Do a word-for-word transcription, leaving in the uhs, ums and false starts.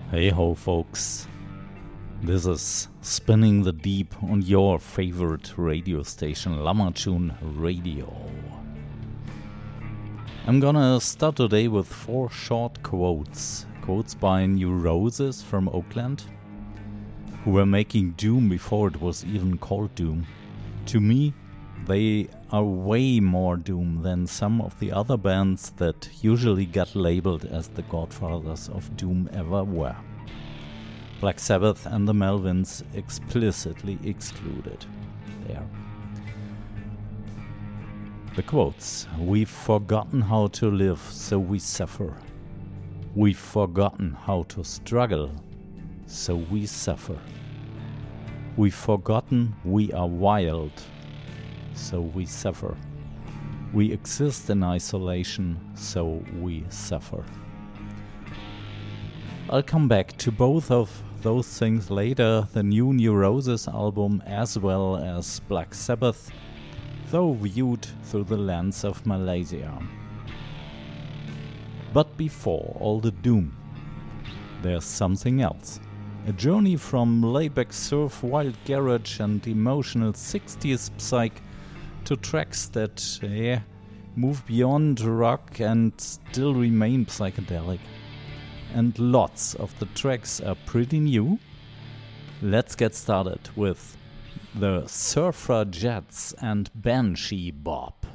Hey ho, folks. This is Spinning the Deep on your favorite radio station, Lammertune Radio. I'm gonna start today with four short quotes. Quotes by New Roses from Oakland, who were making Doom before it was even called Doom. To me, they are way more Doom than some of the other bands that usually got labeled as the godfathers of Doom ever were. Black Sabbath and the Melvins explicitly excluded there. The quotes: "We've forgotten how to live, so we suffer. We've forgotten how to struggle, so we suffer. We've forgotten we are wild, so we suffer. We exist in isolation, so we suffer." I'll come back to both of those things later, the new New Roses album as well as Black Sabbath, though viewed through the lens of Malaysia. But before all the doom, there's something else. A journey from layback surf, wild garage and emotional sixties psych to tracks that yeah, move beyond rock and still remain psychedelic. And lots of the tracks are pretty new. Let's get started with the Surfrajettes and Banshee Bop.